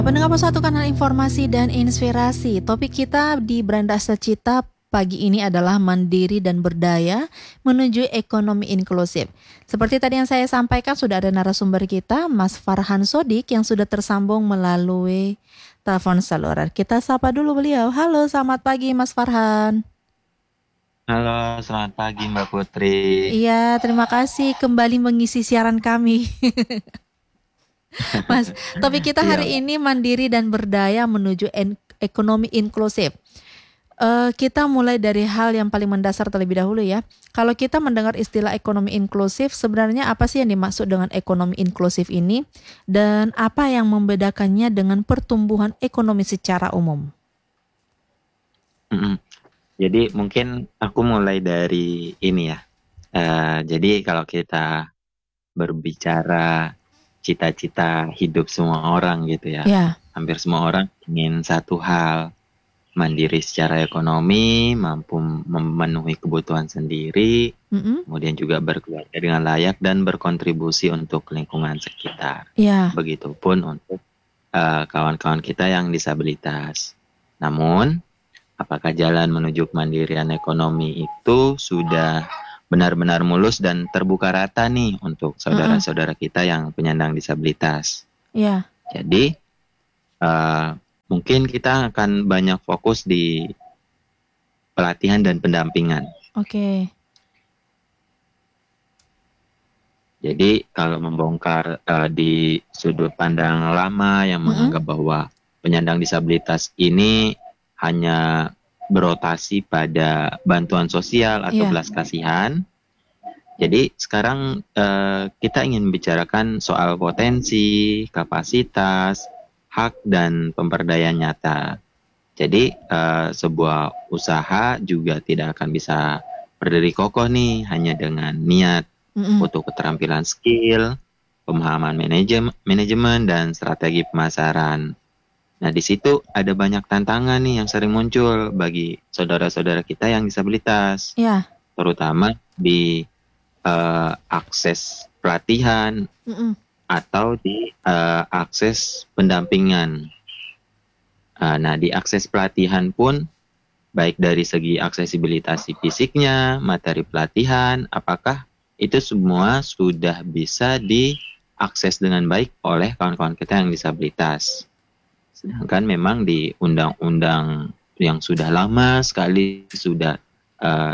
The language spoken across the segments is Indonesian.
Pendengar satu kanal informasi dan inspirasi. Topik kita di Beranda Secita pagi ini adalah mandiri dan berdaya menuju ekonomi inklusif. Seperti tadi yang saya sampaikan, sudah ada narasumber kita, Mas Farhan Sodik, yang sudah tersambung melalui telepon seluler. Kita sapa dulu beliau. Halo, selamat pagi Mas Farhan. Halo, selamat pagi Mbak Putri. Iya, terima kasih kembali mengisi siaran kami. Mas, topik kita Iya, hari Mbak. ini mandiri dan berdaya menuju ekonomi inklusif. Kita mulai dari hal yang paling mendasar terlebih dahulu ya. Kalau kita mendengar istilah ekonomi inklusif, sebenarnya apa sih yang dimaksud dengan ekonomi inklusif ini? Dan apa yang membedakannya dengan pertumbuhan ekonomi secara umum? Mm-mm. Jadi mungkin aku mulai dari ini ya. Jadi kalau kita berbicara cita-cita hidup semua orang gitu ya, Ya, hampir semua orang ingin satu hal, mandiri secara ekonomi, mampu memenuhi kebutuhan sendiri, mm-mm. kemudian juga berkeluarga dengan layak dan berkontribusi untuk lingkungan sekitar. Ya, Begitupun untuk kawan-kawan kita yang disabilitas. Namun, apakah jalan menuju kemandirian ekonomi itu sudah benar-benar mulus dan terbuka rata nih untuk mm-mm. saudara-saudara kita yang penyandang disabilitas? Ya, Jadi, eh, mungkin kita akan banyak fokus di pelatihan dan pendampingan. oke. Jadi, kalau membongkar di sudut pandang lama yang Mm-mm. menganggap bahwa penyandang disabilitas ini hanya berotasi pada bantuan sosial atau Ya, belas kasihan. Jadi sekarang kita ingin membicarakan soal potensi, kapasitas, hak dan pemberdayaan nyata. Jadi sebuah usaha juga tidak akan bisa berdiri kokoh nih hanya dengan niat, mm-mm. butuh keterampilan skill, pemahaman manajemen dan strategi pemasaran. Nah, di situ ada banyak tantangan nih yang sering muncul bagi saudara-saudara kita yang disabilitas, Ya, terutama di akses pelatihan mm-mm. atau di akses pendampingan. Nah, di akses pelatihan pun baik dari segi aksesibilitas fisiknya, materi pelatihan, apakah itu semua sudah bisa diakses dengan baik oleh kawan-kawan kita yang disabilitas. Sedangkan memang di undang-undang yang sudah lama sekali sudah uh,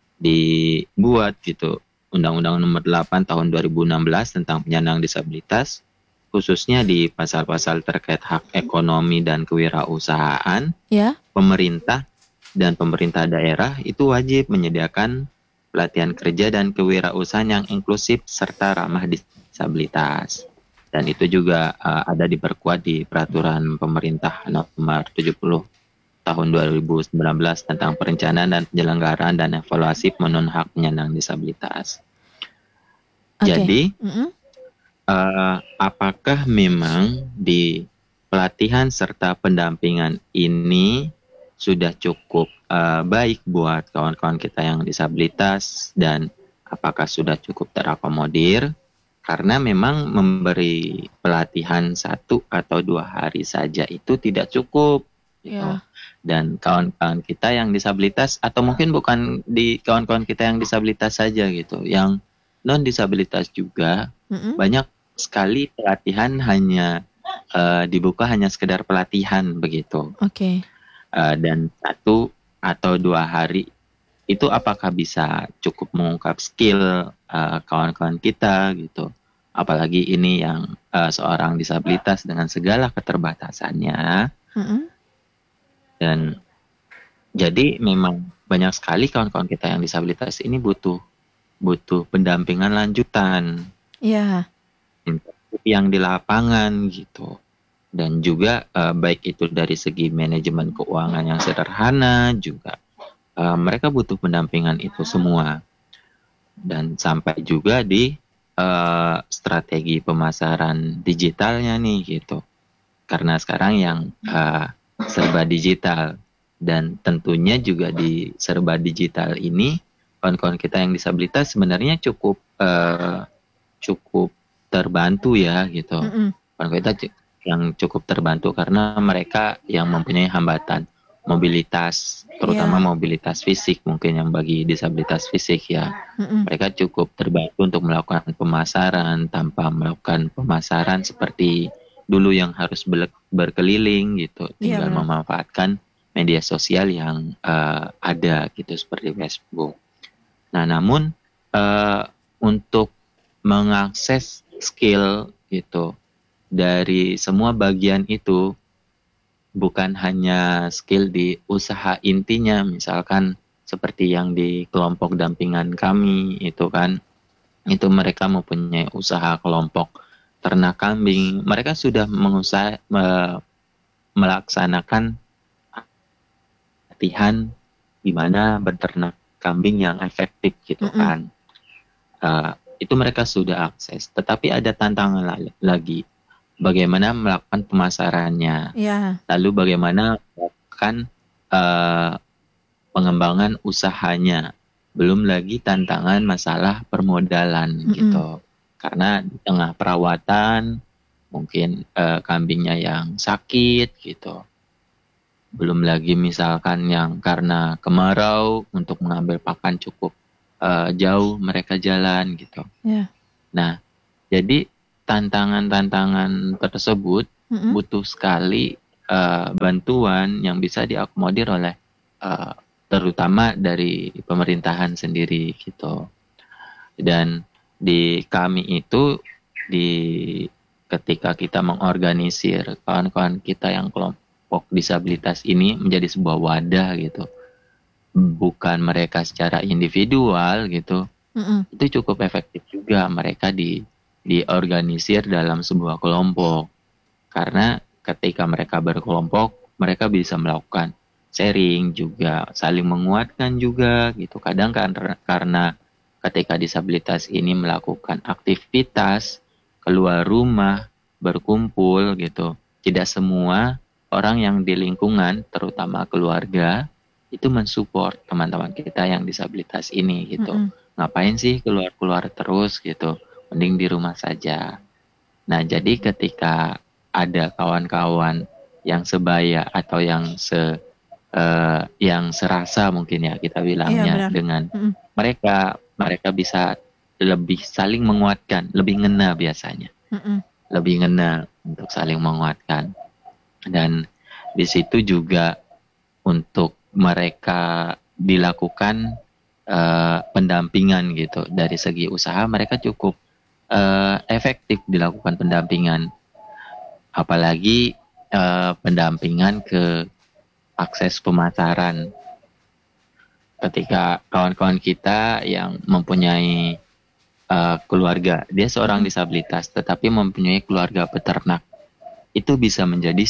dibuat gitu, Undang-Undang Nomor 8 Tahun 2016 tentang penyandang disabilitas, khususnya di pasal-pasal terkait hak ekonomi dan kewirausahaan, Ya, pemerintah dan pemerintah daerah itu wajib menyediakan pelatihan kerja dan kewirausahaan yang inklusif serta ramah disabilitas. Dan itu juga ada diperkuat di peraturan pemerintah nomor 70 tahun 2019 tentang perencanaan dan penyelenggaraan dan evaluasi pemenuhan hak penyandang disabilitas. oke. Jadi, Mm-mm. apakah memang di pelatihan serta pendampingan ini sudah cukup baik buat kawan-kawan kita yang disabilitas dan apakah sudah cukup terakomodir? Karena memang memberi pelatihan 1 atau 2 hari saja itu tidak cukup gitu. Ya, Dan kawan-kawan kita yang disabilitas atau mungkin bukan di kawan-kawan kita yang disabilitas saja gitu, yang non disabilitas juga mm-mm. banyak sekali pelatihan hanya dibuka hanya sekedar pelatihan begitu. Oke. Dan 1 atau 2 hari itu apakah bisa cukup mengungkap skill kawan-kawan kita gitu. Apalagi ini yang seorang disabilitas dengan segala keterbatasannya. Mm-mm. Dan jadi memang banyak sekali kawan-kawan kita yang disabilitas ini butuh butuh pendampingan lanjutan Ya, yang di lapangan gitu. Dan juga baik itu dari segi manajemen keuangan yang sederhana juga mereka butuh pendampingan itu semua. Dan sampai juga di strategi pemasaran digitalnya nih gitu. Karena sekarang yang serba digital dan tentunya juga di serba digital ini kawan-kawan kita yang disabilitas sebenarnya cukup cukup terbantu ya gitu. mm-mm. Kawan kita yang cukup terbantu karena mereka yang mempunyai hambatan mobilitas, terutama Ya. mobilitas fisik mungkin yang bagi disabilitas fisik ya. Mm-mm. Mereka cukup terbantu untuk melakukan pemasaran tanpa melakukan pemasaran seperti dulu yang harus berkeliling gitu, Iya tinggal benar. memanfaatkan media sosial yang ada gitu seperti Facebook. Nah, namun untuk mengakses skill gitu dari semua bagian itu bukan hanya skill di usaha intinya, misalkan seperti yang di kelompok dampingan kami itu kan, itu mereka mempunyai usaha kelompok ternak kambing, mereka sudah melaksanakan latihan di mana beternak kambing yang efektif gitu Mm-mm. kan. Itu mereka sudah akses, tetapi ada tantangan lagi, bagaimana melakukan pemasarannya, Ya. lalu bagaimana melakukan eh, pengembangan usahanya, belum lagi tantangan masalah permodalan Mm-mm. gitu, karena di tengah perawatan mungkin kambingnya yang sakit gitu, belum lagi misalkan yang karena kemarau untuk mengambil pakan cukup jauh mereka jalan gitu. Ya. Nah, jadi tantangan-tantangan tersebut Mm-mm. butuh sekali bantuan yang bisa diakomodir oleh eh, terutama dari pemerintahan sendiri gitu. Dan di kami itu di ketika kita mengorganisir kawan-kawan kita yang kelompok disabilitas ini menjadi sebuah wadah gitu, bukan mereka secara individual gitu, Mm-mm. itu cukup efektif juga mereka diorganisir dalam sebuah kelompok, karena ketika mereka berkelompok mereka bisa melakukan sharing juga, saling menguatkan juga gitu. Kadang karena ketika disabilitas ini melakukan aktivitas keluar rumah berkumpul gitu, tidak semua orang yang di lingkungan terutama keluarga itu mensupport teman-teman kita yang disabilitas ini gitu. Mm-mm. Ngapain sih keluar-keluar terus gitu, mending di rumah saja. Nah, jadi ketika ada kawan-kawan yang sebaya atau yang serasa mungkin ya kita Iya bilangnya benar. dengan Mm-mm. mereka bisa lebih saling menguatkan, lebih ngena biasanya, Mm-mm. lebih ngena untuk saling menguatkan. Dan di situ juga untuk mereka dilakukan pendampingan gitu, dari segi usaha mereka cukup efektif dilakukan pendampingan, apalagi pendampingan ke akses pemasaran. Ketika kawan-kawan kita yang mempunyai keluarga, dia seorang Mm-mm. disabilitas tetapi mempunyai keluarga peternak, itu bisa menjadi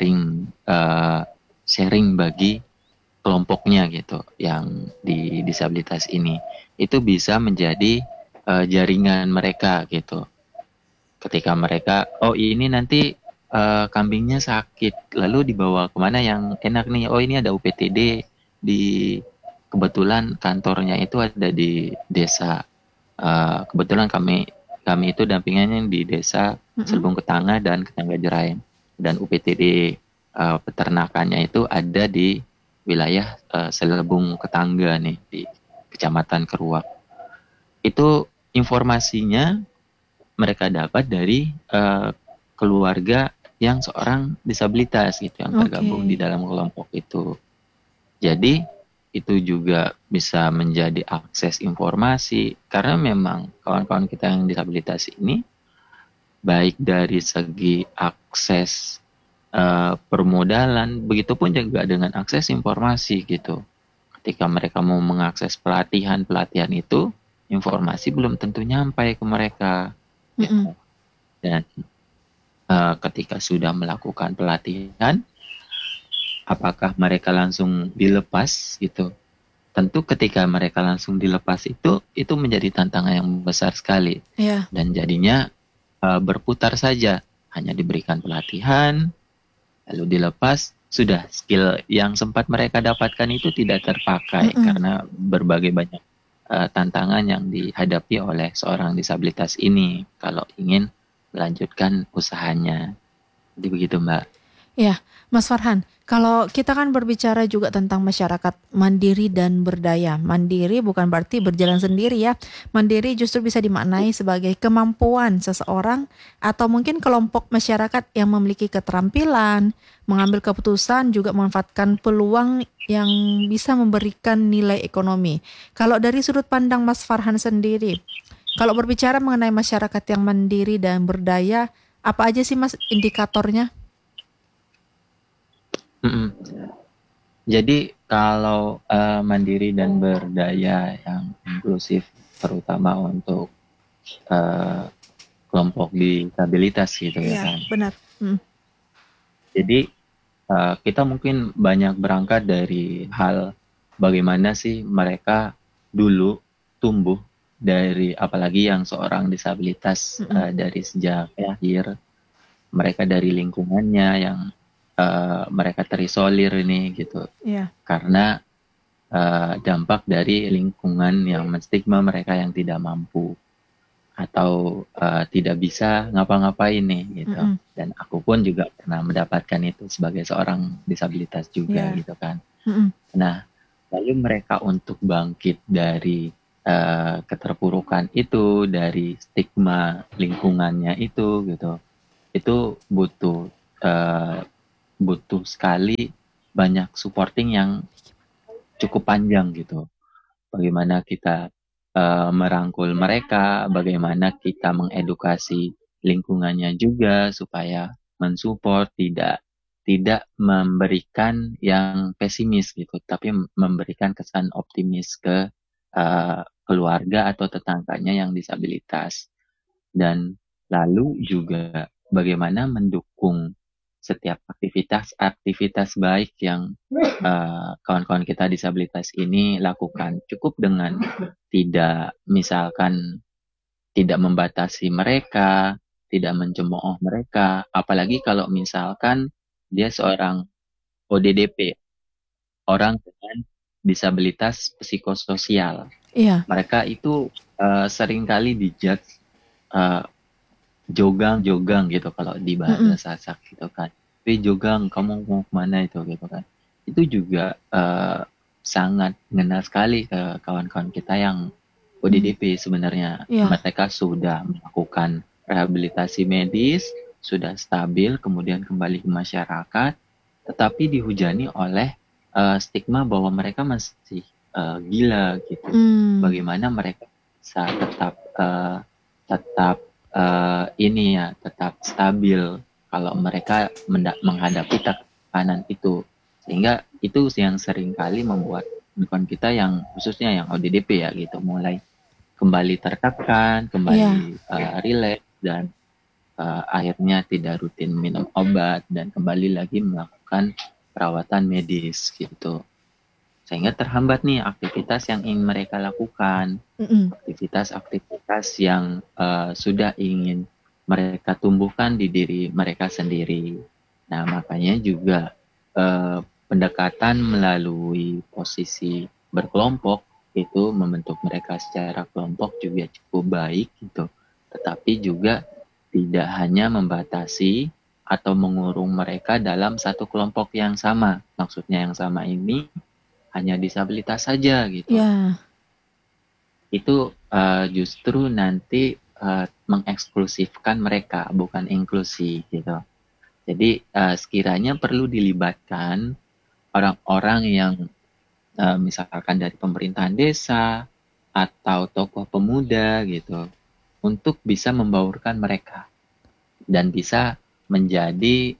sharing bagi kelompoknya gitu yang di disabilitas ini, itu bisa menjadi jaringan mereka gitu. Ketika mereka, oh ini nanti kambingnya sakit, lalu dibawa kemana yang enak nih, oh ini ada UPTD di, kebetulan kantornya itu ada di desa. Kebetulan kami itu dampingannya di desa Mm-mm. Selbung Ketanga dan Ketangga Jerain, dan UPTD peternakannya itu ada di wilayah Selbung Ketangga nih di Kecamatan Keruak. Itu informasinya mereka dapat dari keluarga yang seorang disabilitas gitu, yang tergabung di Oke. dalam kelompok itu. Jadi itu juga bisa menjadi akses informasi, karena memang kawan-kawan kita yang disabilitas ini baik dari segi akses permodalan, begitupun juga dengan akses informasi gitu. Ketika mereka mau mengakses pelatihan itu, informasi belum tentu nyampai ke mereka Mm-mm. gitu. Dan ketika sudah melakukan pelatihan, apakah mereka langsung dilepas gitu? Tentu ketika mereka langsung dilepas itu menjadi tantangan yang besar sekali, Iya. dan jadinya berputar saja, hanya diberikan pelatihan lalu dilepas, sudah skill yang sempat mereka dapatkan itu tidak terpakai Mm-mm. karena berbagai banyak tantangan yang dihadapi oleh seorang disabilitas ini kalau ingin melanjutkan usahanya. Jadi begitu Mbak. Ya, Mas Farhan, kalau kita kan berbicara juga tentang masyarakat mandiri dan berdaya. Mandiri bukan berarti berjalan sendiri ya. Mandiri justru bisa dimaknai sebagai kemampuan seseorang atau mungkin kelompok masyarakat yang memiliki keterampilan, mengambil keputusan, juga memanfaatkan peluang yang bisa memberikan nilai ekonomi. Kalau dari sudut pandang Mas Farhan sendiri, kalau berbicara mengenai masyarakat yang mandiri dan berdaya, apa aja sih Mas indikatornya? Mm-mm. Jadi kalau mandiri dan berdaya yang inklusif, terutama untuk eh, kelompok disabilitas gitu ya Iya, kan. benar. Mm. Jadi kita mungkin banyak berangkat dari hal bagaimana sih mereka dulu tumbuh dari apalagi yang seorang disabilitas Mm-mm. dari sejak lahir, mereka dari lingkungannya yang mereka terisolir ini gitu Iya, karena dampak dari lingkungan yang menstigma mereka yang tidak mampu atau tidak bisa ngapa-ngapain nih gitu. mm-mm. Dan aku pun juga pernah mendapatkan itu sebagai seorang disabilitas juga Iya, gitu kan. mm-mm. Nah, lalu mereka untuk bangkit dari keterpurukan itu, dari stigma lingkungannya itu gitu, itu butuh eh, butuh sekali banyak supporting yang cukup panjang gitu. Bagaimana kita merangkul mereka, bagaimana kita mengedukasi lingkungannya juga supaya mensupport, tidak memberikan yang pesimis gitu, tapi memberikan kesan optimis ke keluarga atau tetangganya yang disabilitas. Dan lalu juga bagaimana mendukung setiap aktivitas baik yang kawan-kawan kita disabilitas ini lakukan. Cukup dengan tidak misalkan tidak membatasi mereka, tidak mencemooh mereka, apalagi kalau misalkan dia seorang ODDP, orang dengan disabilitas psikososial. Iya, Mereka itu seringkali dijudge eh, jogang-jogang gitu kalau di mm-mm. bahasa Sasak gitu kan. Tapi jogang kamu mau kemana itu gitu kan. Itu juga sangat mengenal sekali ke kawan-kawan kita yang Mm. ODDP sebenarnya. Iya, Mereka sudah melakukan rehabilitasi medis, sudah stabil, kemudian kembali ke masyarakat, tetapi dihujani oleh stigma bahwa mereka masih gila gitu. mm. Bagaimana mereka bisa tetap ini ya tetap stabil kalau mereka menghadapi tekanan itu, sehingga itu yang sering kali membuat bukan kita yang khususnya yang ODDP ya gitu mulai kembali tertekan, Iya, kembali rileks dan akhirnya tidak rutin minum obat dan kembali lagi melakukan perawatan medis gitu, sehingga terhambat nih aktivitas yang ingin mereka lakukan, mm-mm. aktivitas-aktivitas yang sudah ingin mereka tumbuhkan di diri mereka sendiri. Nah, makanya juga pendekatan melalui posisi berkelompok itu membentuk mereka secara kelompok juga cukup baik gitu. Tetapi juga tidak hanya membatasi atau mengurung mereka dalam satu kelompok yang sama. Maksudnya yang sama ini hanya disabilitas saja gitu. Iya, Itu justru nanti mengeksklusifkan mereka, bukan inklusi gitu. Jadi sekiranya perlu dilibatkan orang-orang yang misalkan dari pemerintahan desa atau tokoh pemuda gitu untuk bisa membaurkan mereka dan bisa menjadi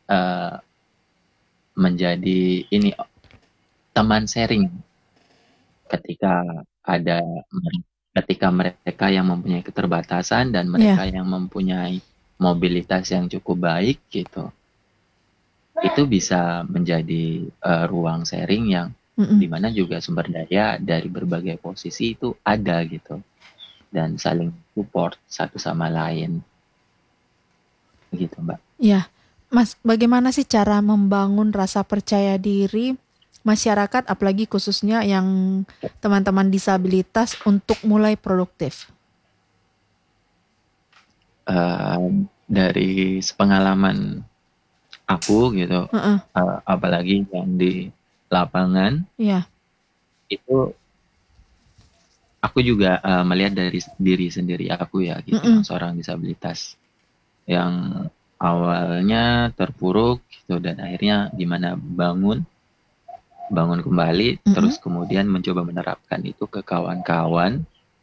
menjadi ini teman sharing ketika ada ketika mereka yang mempunyai keterbatasan dan iya, mereka yang mempunyai mobilitas yang cukup baik gitu, itu bisa menjadi ruang sharing yang mm-mm. dimana juga sumber daya dari berbagai posisi itu ada gitu dan saling support satu sama lain gitu Mbak. Iya. Mas, bagaimana sih cara membangun rasa percaya diri masyarakat, apalagi khususnya yang teman-teman disabilitas untuk mulai produktif? Dari sepengalaman aku gitu, Heeh. apalagi yang di lapangan Iya. itu aku juga melihat dari diri sendiri aku ya gitu, yang Mm-mm. seorang disabilitas yang awalnya terpuruk gitu dan akhirnya gimana bangun kembali, Mm-mm. terus kemudian mencoba menerapkan itu ke kawan-kawan,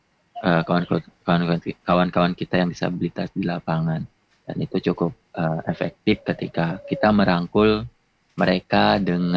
kawan-kawan kita yang disabilitas di lapangan, dan itu cukup efektif ketika kita merangkul mereka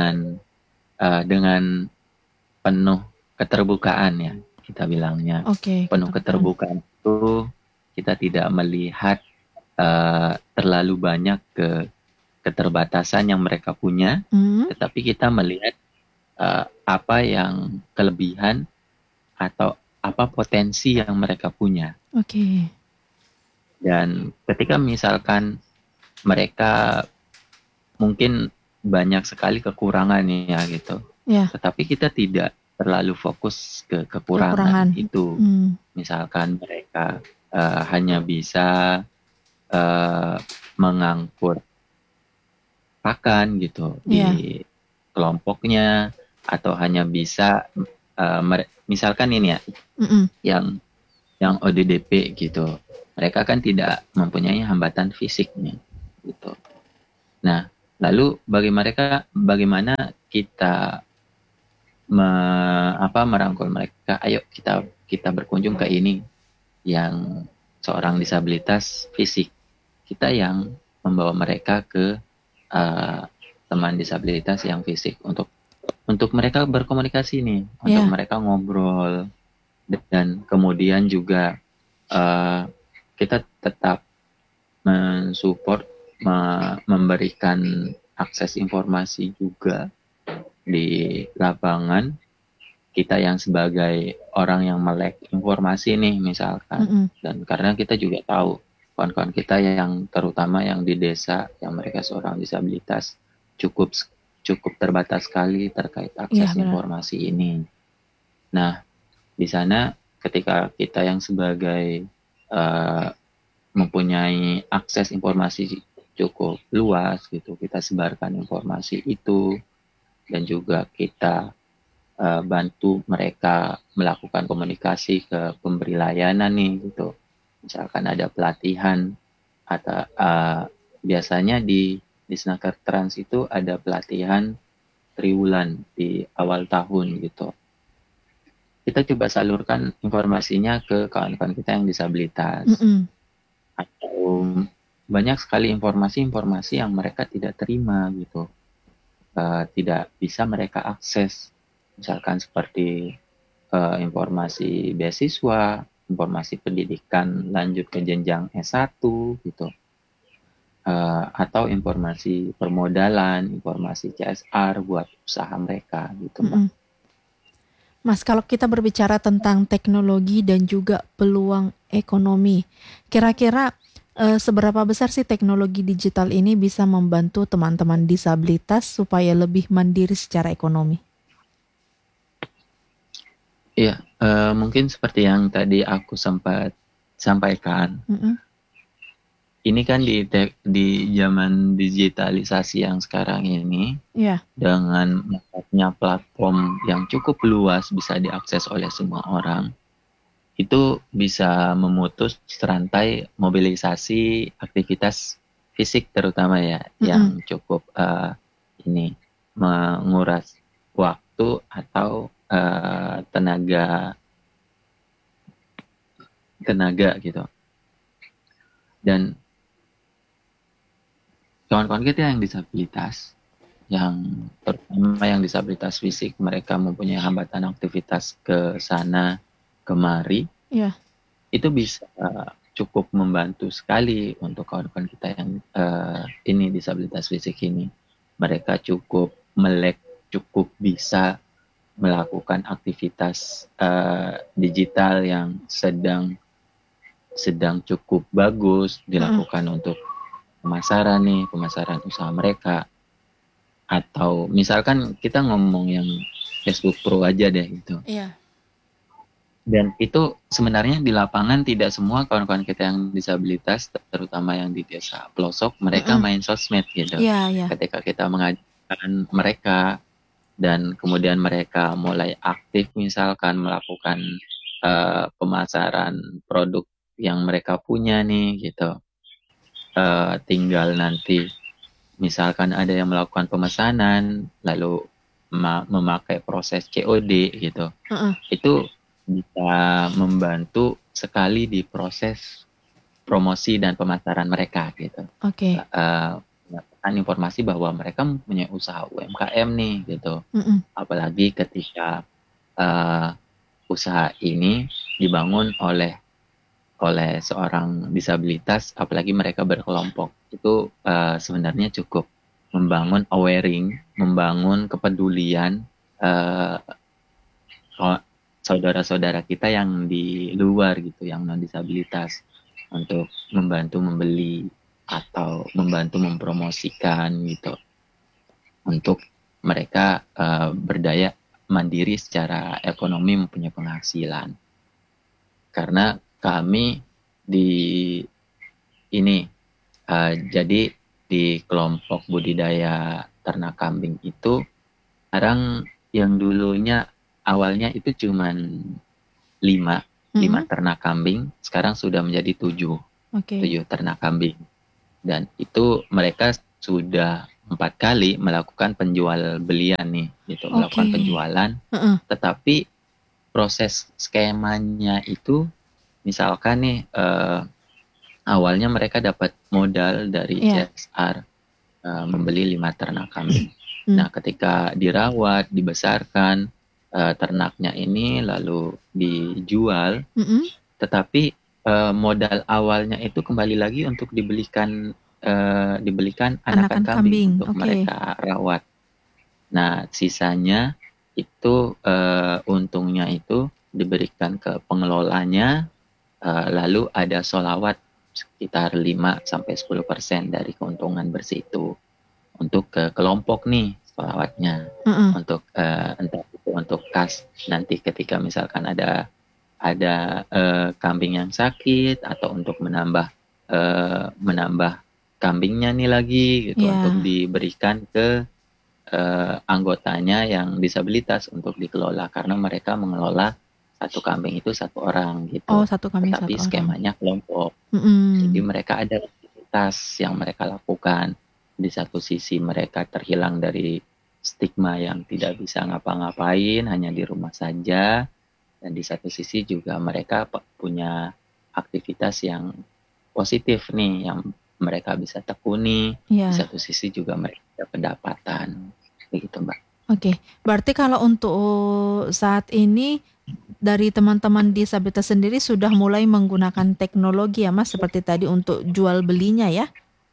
dengan penuh keterbukaan ya, kita bilangnya Oke, penuh keterbukaan. keterbukaan itu kita tidak melihat terlalu banyak keterbatasan yang mereka punya, Mm. tetapi kita melihat apa yang kelebihan atau apa potensi yang mereka punya. Oke. Dan ketika misalkan mereka mungkin banyak sekali kekurangan ya gitu, Ya, tetapi kita tidak terlalu fokus ke kekurangan kekurangan. itu. Mm. Misalkan mereka hanya bisa uh, mengangkut pakan gitu Ya. di kelompoknya, atau hanya bisa misalkan ini ya Mm-mm. yang ODDP gitu, mereka kan tidak mempunyai hambatan fisik nih gitu. Nah, lalu bagaimana kita merangkul mereka, ayo kita kita berkunjung ke ini yang seorang disabilitas fisik, kita yang membawa mereka ke uh, teman disabilitas yang fisik untuk mereka berkomunikasi nih, untuk Ya. mereka ngobrol, dan kemudian juga uh, kita tetap mensupport, memberikan akses informasi juga di lapangan, kita yang sebagai orang yang melek informasi nih misalkan, Mm-mm. dan karena kita juga tahu kawan-kawan kita yang terutama yang di desa yang mereka seorang disabilitas cukup cukup terbatas sekali terkait Iya, akses benar. informasi ini. Nah, di sana ketika kita yang sebagai uh, mempunyai akses informasi cukup luas gitu, kita sebarkan informasi itu, dan juga kita bantu mereka melakukan komunikasi ke pemberi layanan nih gitu. Misalkan ada pelatihan atau biasanya di Snaker Trans itu ada pelatihan triwulan di awal tahun gitu. Kita coba salurkan informasinya ke kawan-kawan kita yang disabilitas, Mm-mm. atau banyak sekali informasi-informasi yang mereka tidak terima gitu, tidak bisa mereka akses, misalkan seperti informasi beasiswa, informasi pendidikan lanjut ke jenjang S1 gitu, atau informasi permodalan, informasi CSR buat usaha mereka gitu, Mbak. Mm-mm. Mas, kalau kita berbicara tentang teknologi dan juga peluang ekonomi, kira-kira seberapa besar sih teknologi digital ini bisa membantu teman-teman disabilitas supaya lebih mandiri secara ekonomi? Iya, mungkin seperti yang tadi aku sempat sampaikan. Mm-mm. Ini kan di zaman digitalisasi yang sekarang ini, Iya. dengan masuknya platform yang cukup luas bisa diakses oleh semua orang, itu bisa memutus rantai mobilisasi aktivitas fisik terutama ya, yang Mm-mm. cukup ini menguras waktu atau tenaga tenaga gitu. Dan kawan-kawan kita yang disabilitas, yang terutama yang disabilitas fisik, mereka mempunyai hambatan aktivitas ke sana kemari, Iya. itu bisa cukup membantu sekali untuk kawan-kawan kita yang ini disabilitas fisik ini. Mereka cukup melek, cukup bisa melakukan aktivitas digital yang sedang cukup bagus Mm-mm. dilakukan untuk pemasaran usaha mereka. Atau misalkan kita ngomong yang Facebook Pro aja deh gitu. Iya. Dan itu sebenarnya di lapangan tidak semua kawan-kawan kita yang disabilitas, terutama yang di desa pelosok, mereka Mm-mm. main sosmed gitu. Iya, iya. Ketika kita mengajarkan mereka dan kemudian mereka mulai aktif misalkan melakukan pemasaran produk yang mereka punya nih gitu. Tinggal nanti misalkan ada yang melakukan pemesanan lalu memakai proses COD gitu. Mm-mm. Itu bisa membantu sekali di proses promosi dan pemasaran mereka gitu. Oke. Mendapatkan informasi bahwa mereka mempunyai usaha UMKM nih gitu. Mm-mm. Apalagi ketika uh, usaha ini dibangun oleh seorang disabilitas, apalagi mereka berkelompok, itu sebenarnya cukup membangun awareing, membangun kepedulian uh, saudara-saudara kita yang di luar gitu, yang non disabilitas, untuk membantu membeli atau membantu mempromosikan gitu, untuk mereka berdaya mandiri secara ekonomi, mempunyai penghasilan. Karena kami di ini jadi di kelompok budidaya ternak kambing itu sekarang yang dulunya awalnya itu cuman 5 Mm-mm. ternak kambing, sekarang sudah menjadi 7 Oke. ternak kambing. Dan itu mereka sudah 4 kali melakukan penjual belian nih, gitu, Oke. melakukan penjualan. Mm-mm. Tetapi proses skemanya itu, misalkan nih awalnya mereka dapat modal dari Iya. CSR membeli 5 ternak kambing. Mm. Nah, ketika dirawat, dibesarkan ternaknya ini lalu dijual, Mm-mm. tetapi modal awalnya itu kembali lagi untuk dibelikan anakan Anakan kambing kambing. untuk Oke. mereka rawat. Nah, sisanya itu untungnya itu diberikan ke pengelolanya, lalu ada solawat sekitar 5-10% dari keuntungan bersih itu untuk ke kelompok nih solawatnya, Mm-mm. untuk entah itu untuk kas nanti ketika misalkan ada kambing yang sakit, atau untuk menambah kambingnya nih lagi gitu, untuk Iya. diberikan ke anggotanya yang disabilitas untuk dikelola, karena mereka mengelola satu kambing itu satu orang Oh, gitu, satu kambing tetapi satu orang. skemanya kelompok. Jadi Mm-mm. mereka ada aktivitas yang mereka lakukan. Di satu sisi mereka terhilang dari stigma yang tidak bisa ngapa-ngapain, hanya di rumah saja. Dan di satu sisi juga mereka punya aktivitas yang positif nih, yang mereka bisa tekuni. Di Iya. satu sisi juga mereka ada pendapatan. Begitu, Mbak. Oke. Berarti kalau untuk saat ini dari teman-teman disabilitas sendiri sudah mulai menggunakan teknologi ya Mas, seperti tadi untuk jual belinya ya?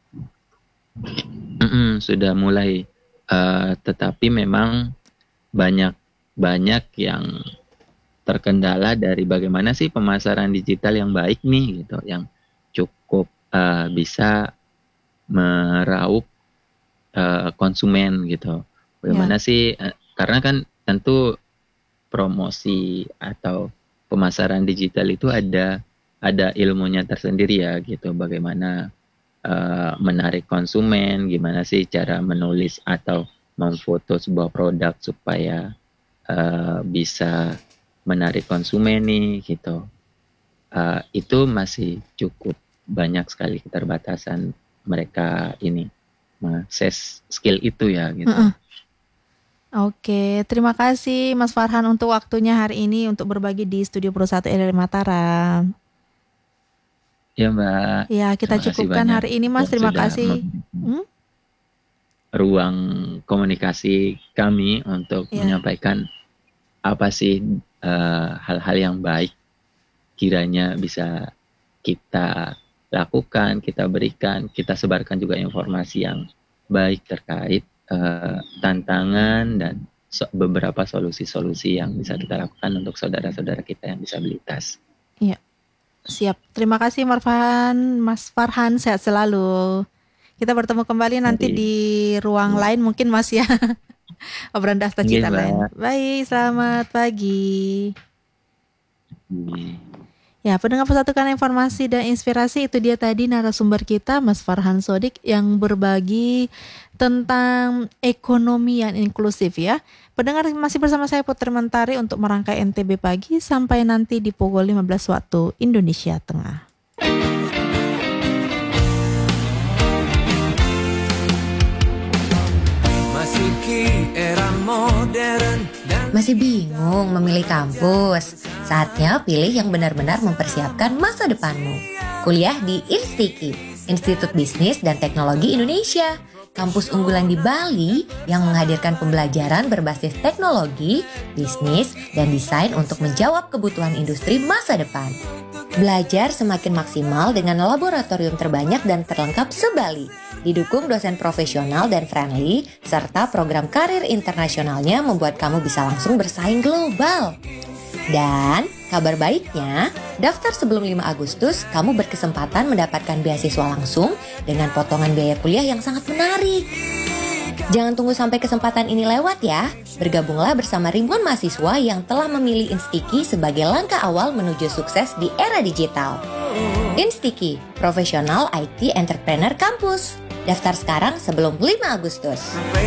Sudah mulai, tetapi memang banyak banyak yang terkendala dari bagaimana sih pemasaran digital yang baik nih gitu, yang cukup bisa meraup konsumen gitu. Ya. Bagaimana sih, karena kan tentu promosi atau pemasaran digital itu ada ilmunya tersendiri ya gitu. Bagaimana menarik konsumen, gimana sih cara menulis atau memfoto sebuah produk supaya bisa menarik konsumen nih gitu. Itu masih cukup banyak sekali keterbatasan mereka ini mengakses skill itu ya gitu. Heeh. Oke, terima kasih Mas Farhan untuk waktunya hari ini untuk berbagi di Studio Pro 1 RRI Mataram. Ya Mbak, Ya, kita terima kasih cukupkan banyak hari ini Mas. yang Terima sudah kasih. memberikan Hmm? ruang komunikasi kami untuk Ya, menyampaikan apa sih hal-hal yang baik kiranya bisa kita lakukan, kita berikan, kita sebarkan juga informasi yang baik terkait tantangan dan beberapa solusi-solusi yang bisa kita lakukan untuk saudara-saudara kita yang disabilitas. iya, siap. Terima kasih Mas Farhan, sehat selalu. Kita bertemu kembali nanti Mari, di ruang ya. lain mungkin Mas ya. Obrolan Dasta Oke Cita lain. Mbak. Baik, selamat pagi. Ya, pendengar Persatukan Informasi dan Inspirasi, itu dia tadi narasumber kita Mas Farhan Sodik yang berbagi tentang ekonomi yang inklusif ya. Pendengar masih bersama saya Putri Mentari untuk merangkai NTB Pagi sampai nanti di pukul 15 waktu Indonesia Tengah. Masih bingung memilih kampus? Saatnya pilih yang benar-benar mempersiapkan masa depanmu. Kuliah di Instiki, Institut Bisnis dan Teknologi Indonesia. Kampus unggulan di Bali yang menghadirkan pembelajaran berbasis teknologi, bisnis, dan desain untuk menjawab kebutuhan industri masa depan. Belajar semakin maksimal dengan laboratorium terbanyak dan terlengkap se-Bali. Didukung dosen profesional dan friendly, serta program karir internasionalnya membuat kamu bisa langsung bersaing global. Dan kabar baiknya, daftar sebelum 5 Agustus, kamu berkesempatan mendapatkan beasiswa langsung dengan potongan biaya kuliah yang sangat menarik. Jangan tunggu sampai kesempatan ini lewat ya. Bergabunglah bersama ribuan mahasiswa yang telah memilih Instiki sebagai langkah awal menuju sukses di era digital. Instiki, profesional IT entrepreneur kampus. Daftar sekarang sebelum 5 Agustus.